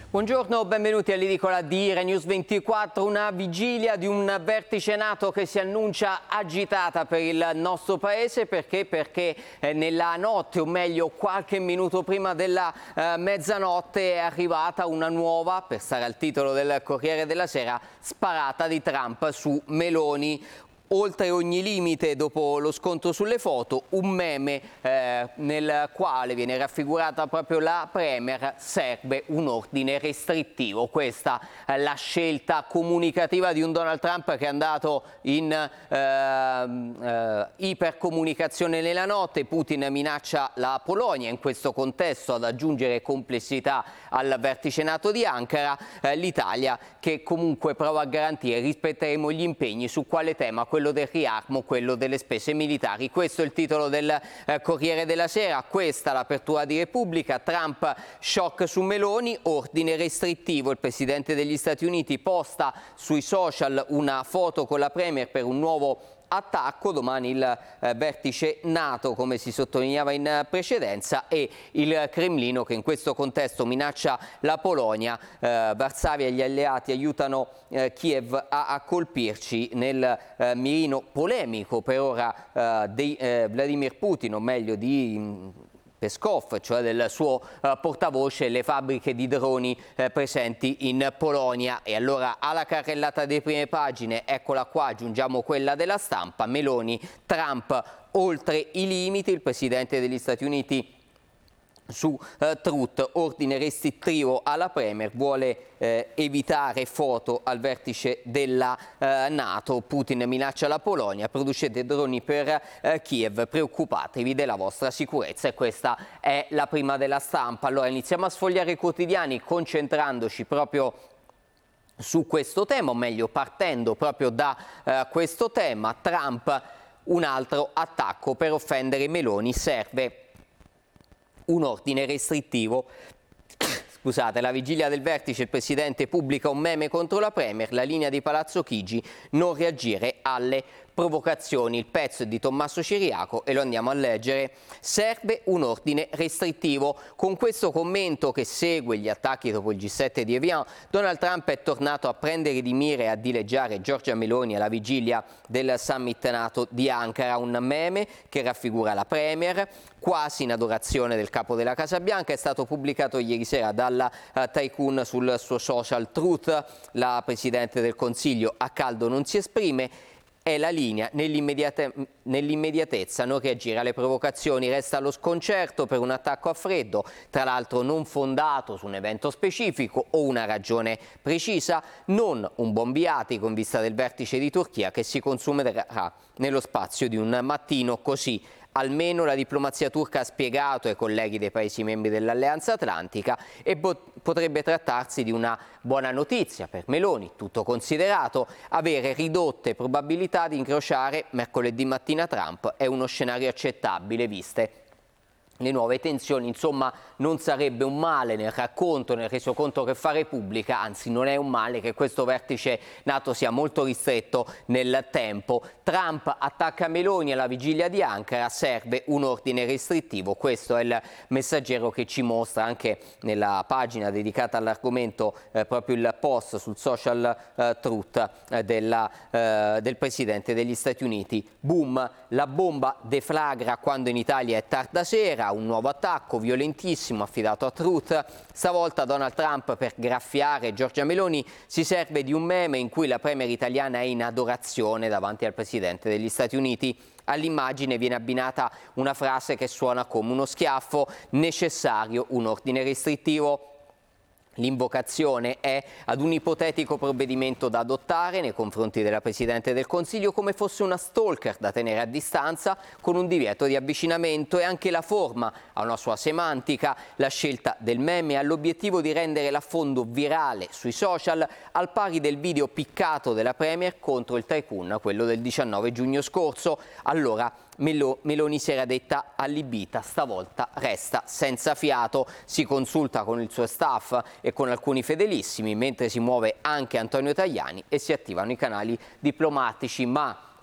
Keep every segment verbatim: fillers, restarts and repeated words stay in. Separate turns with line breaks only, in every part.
Buongiorno, benvenuti all'edicola di Rai News ventiquattro. Una vigilia di un vertice NATO che si annuncia agitata per il nostro paese. Perché? Perché eh, nella notte, o meglio qualche minuto prima della eh, mezzanotte, è arrivata una nuova, per stare al titolo del Corriere della Sera, sparata di Trump su Meloni. Oltre ogni limite, dopo lo scontro sulle foto, un meme eh, nel quale viene raffigurata proprio la Premier: serve un ordine restrittivo. Questa è la scelta comunicativa di un Donald Trump che è andato in eh, eh, ipercomunicazione nella notte. Putin minaccia la Polonia, in questo contesto ad aggiungere complessità al vertice NATO di Ankara. Eh, L'Italia che comunque prova a garantire: rispetteremo gli impegni. Su quale tema? Quello del riarmo, quello delle spese militari. Questo è il titolo del eh, Corriere della Sera. Questa l'apertura di Repubblica. Trump shock su Meloni, ordine restrittivo. Il presidente degli Stati Uniti posta sui social una foto con la Premier per un nuovo attacco. Domani il eh, vertice NATO, come si sottolineava in eh, precedenza, e il Cremlino che in questo contesto minaccia la Polonia. eh, Varsavia e gli alleati aiutano eh, Kiev a, a colpirci. Nel eh, mirino polemico per ora eh, di eh, Vladimir Putin, o meglio di mh, Peskov, cioè del suo uh, portavoce, le fabbriche di droni eh, presenti in Polonia. E allora, alla carrellata delle prime pagine, eccola qua, aggiungiamo quella della Stampa: Meloni, Trump oltre i limiti. Il presidente degli Stati Uniti su eh, Truth, ordine restrittivo alla Premier, vuole eh, evitare foto al vertice della eh, NATO. Putin minaccia la Polonia: producete droni per eh, Kiev, preoccupatevi della vostra sicurezza. E questa è la prima della Stampa. Allora iniziamo a sfogliare i quotidiani concentrandoci proprio su questo tema, o meglio partendo proprio da eh, questo tema. Trump, un altro attacco per offendere Meloni, serve un ordine restrittivo. Scusate, alla vigilia del vertice il presidente pubblica un meme contro la Premier, la linea di Palazzo Chigi: non reagire alle provocazioni. Il pezzo è di Tommaso Ciriaco e lo andiamo a leggere. Serve un ordine restrittivo. Con questo commento, che segue gli attacchi dopo il G sette di Evian, Donald Trump è tornato a prendere di mira e a dileggiare Giorgia Meloni alla vigilia del summit NATO di Ankara. Un meme che raffigura la Premier quasi in adorazione del capo della Casa Bianca è stato pubblicato ieri sera dalla uh, tycoon sul suo social Truth. La Presidente del Consiglio a caldo non si esprime. È la linea: nell'immediate, nell'immediatezza non reagire alle provocazioni. Resta lo sconcerto per un attacco a freddo, tra l'altro non fondato su un evento specifico o una ragione precisa, non un buon viatico in vista del vertice di Turchia che si consumerà nello spazio di un mattino. Così almeno la diplomazia turca ha spiegato ai colleghi dei Paesi membri dell'Alleanza Atlantica, e potrebbe trattarsi di una buona notizia per Meloni. Tutto considerato, avere ridotte probabilità di incrociare mercoledì mattina Trump è uno scenario accettabile, viste le nuove tensioni. Insomma, non sarebbe un male nel racconto, nel resoconto che fa Repubblica, anzi non è un male che questo vertice NATO sia molto ristretto nel tempo. Trump attacca Meloni alla vigilia di Ankara, serve un ordine restrittivo. Questo è il Messaggero che ci mostra anche nella pagina dedicata all'argomento eh, proprio il post sul social eh, Truth eh, della, eh, del Presidente degli Stati Uniti. Boom, la bomba deflagra quando in Italia è tarda sera. Un nuovo attacco violentissimo affidato a Truth. Stavolta Donald Trump, per graffiare Giorgia Meloni, si serve di un meme in cui la Premier italiana è in adorazione davanti al Presidente degli Stati Uniti. All'immagine viene abbinata una frase che suona come uno schiaffo: necessario un ordine restrittivo. L'invocazione è ad un ipotetico provvedimento da adottare nei confronti della Presidente del Consiglio come fosse una stalker da tenere a distanza con un divieto di avvicinamento, e anche la forma ha una sua semantica. La scelta del meme ha l'obiettivo di rendere l'affondo virale sui social, al pari del video piccato della Premier contro il tycoon, quello del diciannove giugno scorso. Allora Melo, Meloni si era detta allibita, stavolta resta senza fiato. Si consulta con il suo staff e con alcuni fedelissimi, mentre si muove anche Antonio Tajani e si attivano i canali diplomatici. Ma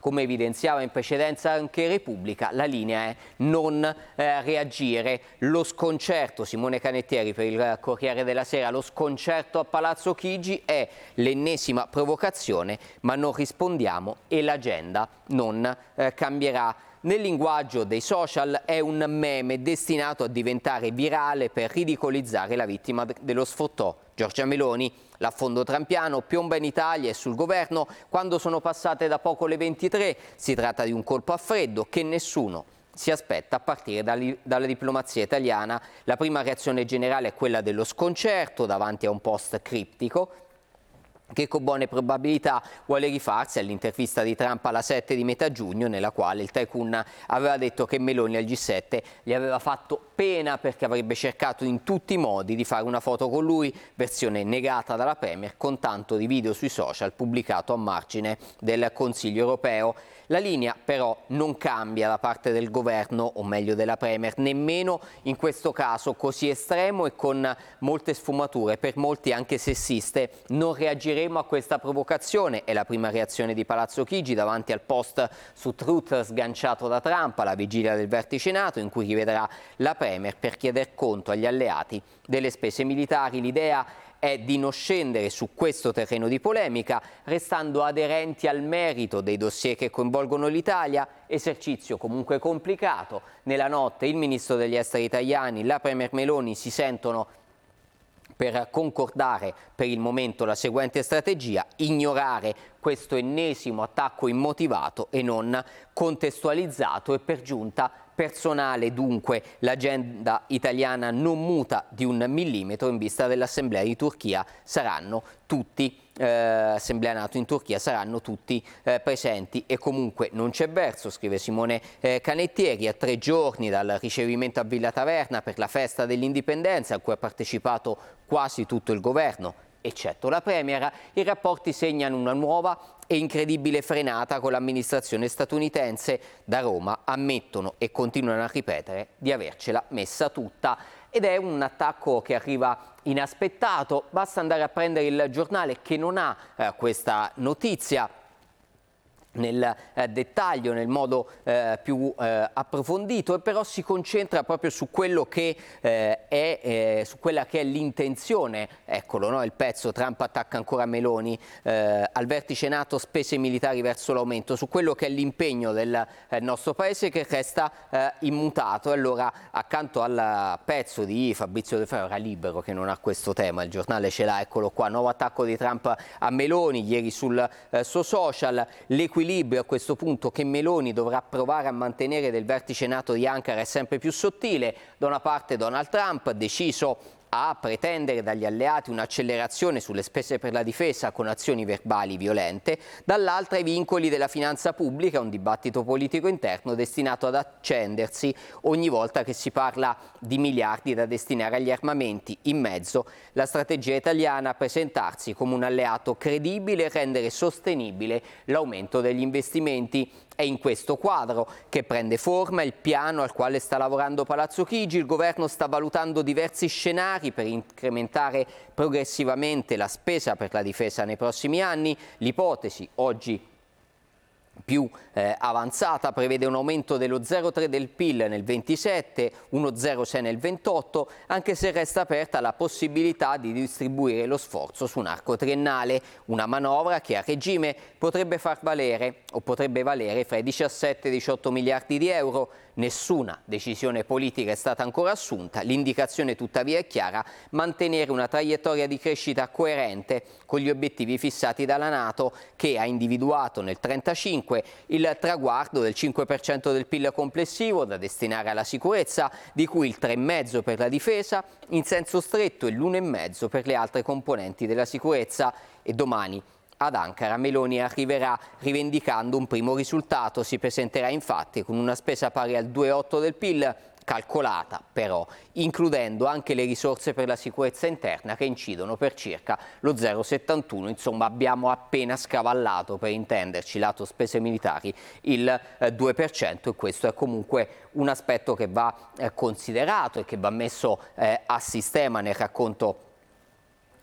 come evidenziava in precedenza anche Repubblica, la linea è non eh, reagire. Lo sconcerto, Simone Canettieri per il Corriere della Sera, lo sconcerto a Palazzo Chigi è l'ennesima provocazione, ma non rispondiamo e l'agenda non eh, cambierà. Nel linguaggio dei social è un meme destinato a diventare virale per ridicolizzare la vittima dello sfottò. Giorgia Meloni, l'affondo trampiano, piomba in Italia e sul governo quando sono passate da poco le ventitré. Si tratta di un colpo a freddo che nessuno si aspetta a partire dalla diplomazia italiana. La prima reazione generale è quella dello sconcerto davanti a un post criptico che con buone probabilità vuole rifarsi all'intervista di Trump alla sette di metà giugno, nella quale il tycoon aveva detto che Meloni al G sette gli aveva fatto pena perché avrebbe cercato in tutti i modi di fare una foto con lui, versione negata dalla Premier con tanto di video sui social pubblicato a margine del Consiglio europeo. La linea però non cambia da parte del governo, o meglio della Premier, nemmeno in questo caso così estremo e con molte sfumature, per molti anche sessiste. Non reagiremo a questa provocazione, è la prima reazione di Palazzo Chigi davanti al post su Truth sganciato da Trump alla vigilia del vertice NATO, in cui rivedrà la Premier per chieder conto agli alleati delle spese militari. L'idea è di non scendere su questo terreno di polemica, restando aderenti al merito dei dossier che coinvolgono l'Italia, esercizio comunque complicato. Nella notte il ministro degli esteri Tajani, la Premier Meloni si sentono per concordare per il momento la seguente strategia: ignorare questo ennesimo attacco immotivato e non contestualizzato e per giunta personale. Dunque l'agenda italiana non muta di un millimetro in vista dell'assemblea di Turchia. Saranno tutti eh, assemblea NATO in Turchia, saranno tutti eh, presenti e comunque non c'è verso, scrive Simone eh, Canettieri, a tre giorni dal ricevimento a Villa Taverna per la festa dell'indipendenza a cui ha partecipato quasi tutto il governo, eccetto la Premier. I rapporti segnano una nuova e incredibile frenata con l'amministrazione statunitense. Da Roma ammettono e continuano a ripetere di avercela messa tutta. Ed è un attacco che arriva inaspettato. Basta andare a prendere il giornale che non ha eh, questa notizia nel eh, dettaglio, nel modo eh, più eh, approfondito, e però si concentra proprio su quello che eh, è eh, su quella che è l'intenzione. Eccolo, no? Il pezzo: Trump attacca ancora Meloni, eh, al vertice NATO spese militari verso l'aumento, su quello che è l'impegno del eh, nostro paese che resta eh, immutato. E allora, accanto al pezzo di Fabrizio De Feo, era Libero che non ha questo tema, il giornale ce l'ha, eccolo qua: nuovo attacco di Trump a Meloni ieri sul eh, suo social. L'equilibrio a questo punto che Meloni dovrà provare a mantenere del vertice NATO di Ankara è sempre più sottile. Da una parte Donald Trump, deciso a pretendere dagli alleati un'accelerazione sulle spese per la difesa con azioni verbali violente, dall'altra i vincoli della finanza pubblica, un dibattito politico interno destinato ad accendersi ogni volta che si parla di miliardi da destinare agli armamenti. In mezzo la strategia italiana a presentarsi come un alleato credibile e rendere sostenibile l'aumento degli investimenti. È in questo quadro che prende forma il piano al quale sta lavorando Palazzo Chigi. Il governo sta valutando diversi scenari per incrementare progressivamente la spesa per la difesa nei prossimi anni. L'ipotesi oggi più eh, avanzata prevede un aumento dello zero virgola tre del P I L nel ventisette, uno virgola zero sei nel ventotto, anche se resta aperta la possibilità di distribuire lo sforzo su un arco triennale, una manovra che a regime potrebbe far valere o potrebbe valere fra i diciassette e i diciotto miliardi di euro. Nessuna decisione politica è stata ancora assunta. L'indicazione tuttavia è chiara: mantenere una traiettoria di crescita coerente con gli obiettivi fissati dalla NATO, che ha individuato nel trentacinque il traguardo del cinque per cento del P I L complessivo da destinare alla sicurezza, di cui il tre virgola cinque per la difesa in senso stretto e l'uno virgola cinque per le altre componenti della sicurezza. E domani ad Ankara Meloni arriverà rivendicando un primo risultato. Si presenterà infatti con una spesa pari al due virgola otto del P I L, calcolata però includendo anche le risorse per la sicurezza interna che incidono per circa lo zero virgola settantuno. Insomma, abbiamo appena scavallato, per intenderci, lato spese militari, il eh, due per cento, e questo è comunque un aspetto che va eh, considerato e che va messo eh, a sistema nel racconto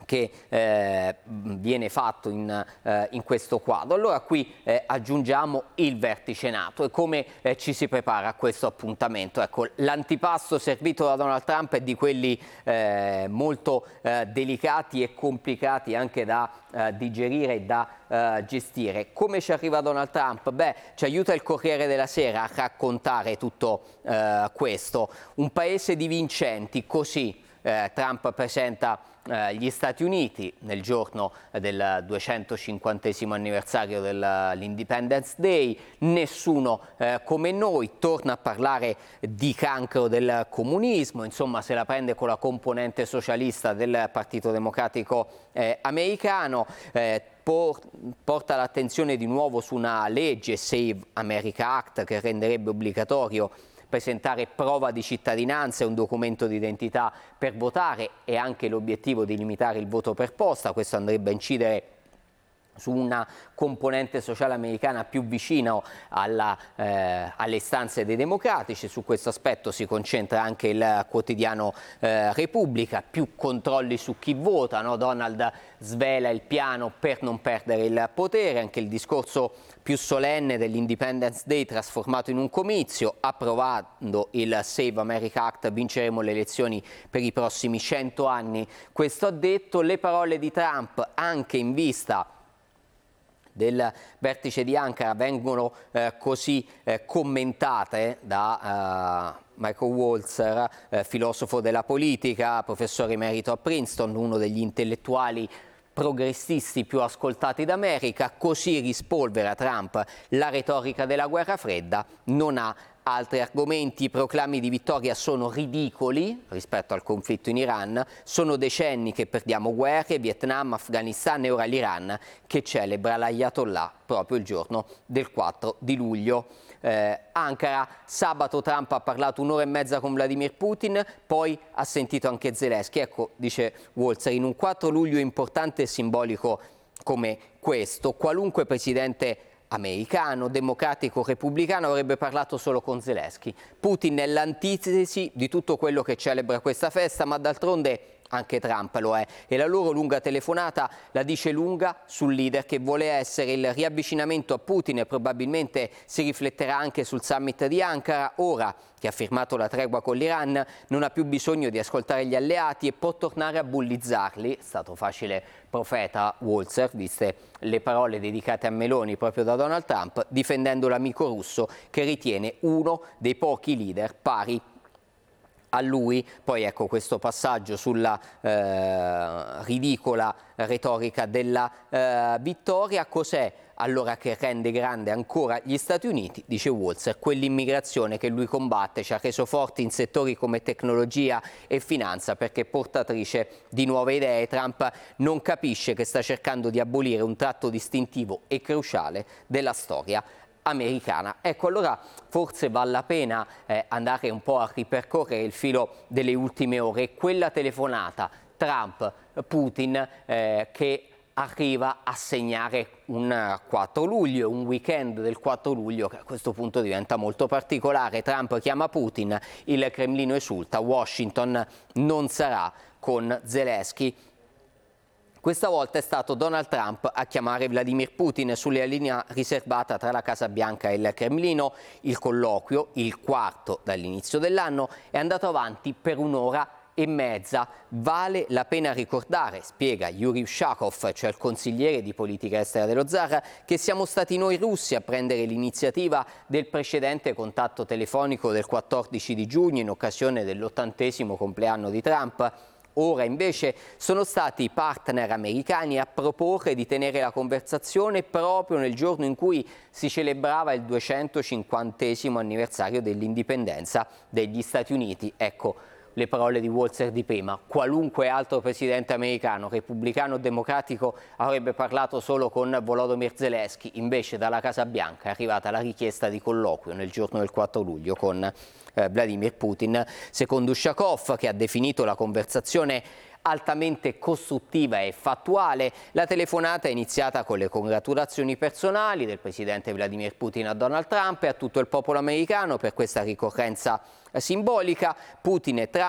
che eh, viene fatto in, eh, in questo quadro. Allora qui eh, aggiungiamo il vertice NATO e come eh, ci si prepara a questo appuntamento. Ecco, l'antipasto servito da Donald Trump è di quelli eh, molto eh, delicati e complicati anche da eh, digerire e da eh, gestire. Come ci arriva Donald Trump? Beh, ci aiuta il Corriere della Sera a raccontare tutto eh, questo. Un paese di vincenti, così eh, Trump presenta gli Stati Uniti nel giorno del duecentocinquantesimo anniversario dell'Independence Day. Nessuno eh, come noi, torna a parlare di cancro del comunismo, insomma se la prende con la componente socialista del Partito Democratico eh, americano, eh, porta l'attenzione di nuovo su una legge, Save America Act, che renderebbe obbligatorio presentare prova di cittadinanza e un documento di identità per votare, e anche l'obiettivo di limitare il voto per posta. Questo andrebbe a incidere su una componente sociale americana più vicina alla, eh, alle istanze dei democratici. Su questo aspetto si concentra anche il quotidiano eh, Repubblica. Più controlli su chi vota, no? Donald svela il piano per non perdere il potere, anche il discorso più solenne dell'Independence Day trasformato in un comizio. Approvando il Save America Act vinceremo le elezioni per i prossimi cento anni. Questo ha detto. Le parole di Trump anche in vista del vertice di Ankara vengono eh, così eh, commentate da eh, Michael Walzer, eh, filosofo della politica, professore emerito a Princeton, uno degli intellettuali progressisti più ascoltati d'America. Così rispolvera Trump la retorica della guerra fredda, non ha altri argomenti. I proclami di vittoria sono ridicoli rispetto al conflitto in Iran, sono decenni che perdiamo guerre, Vietnam, Afghanistan e ora l'Iran che celebra l'Ayatollah proprio il giorno del quattro di luglio. Eh, Ankara, sabato Trump ha parlato un'ora e mezza con Vladimir Putin, poi ha sentito anche Zelensky. Ecco, dice Walzer, in un quattro luglio importante e simbolico come questo, qualunque presidente americano, democratico, repubblicano avrebbe parlato solo con Zelensky. Putin è l'antitesi di tutto quello che celebra questa festa, ma d'altronde anche Trump lo è, e la loro lunga telefonata la dice lunga sul leader che vuole essere. Il riavvicinamento a Putin e probabilmente si rifletterà anche sul summit di Ankara. Ora che ha firmato la tregua con l'Iran non ha più bisogno di ascoltare gli alleati e può tornare a bullizzarli. È stato facile profeta Walzer, viste le parole dedicate a Meloni proprio da Donald Trump, difendendo l'amico russo che ritiene uno dei pochi leader pari a lui. Poi ecco questo passaggio sulla eh, ridicola retorica della eh, vittoria. Cos'è allora che rende grande ancora gli Stati Uniti? Dice Walzer, quell'immigrazione che lui combatte ci ha reso forti in settori come tecnologia e finanza, perché portatrice di nuove idee. Trump non capisce che sta cercando di abolire un tratto distintivo e cruciale della storia americana. Ecco, allora forse vale la pena eh, andare un po' a ripercorrere il filo delle ultime ore. Quella telefonata Trump-Putin eh, che arriva a segnare un quattro luglio, un weekend del quattro luglio che a questo punto diventa molto particolare. Trump chiama Putin, il Cremlino esulta, Washington non sarà con Zelensky. Questa volta è stato Donald Trump a chiamare Vladimir Putin sulla linea riservata tra la Casa Bianca e il Cremlino. Il colloquio, il quarto dall'inizio dell'anno, è andato avanti per un'ora e mezza. Vale la pena ricordare, spiega Yuri Ushakov, cioè il consigliere di politica estera dello zar, che siamo stati noi russi a prendere l'iniziativa del precedente contatto telefonico del quattordici di giugno in occasione dell'ottantesimo compleanno di Trump. Ora invece sono stati i partner americani a proporre di tenere la conversazione proprio nel giorno in cui si celebrava il duecentocinquantesimo anniversario dell'indipendenza degli Stati Uniti. Ecco le parole di Walzer di prima. Qualunque altro presidente americano, repubblicano o democratico, avrebbe parlato solo con Volodymyr Zelensky. Invece dalla Casa Bianca è arrivata la richiesta di colloquio nel giorno del quattro luglio con eh, Vladimir Putin. Secondo Ushakov, che ha definito la conversazione altamente costruttiva e fattuale, la telefonata è iniziata con le congratulazioni personali del presidente Vladimir Putin a Donald Trump e a tutto il popolo americano per questa ricorrenza simbolica. Putin e Trump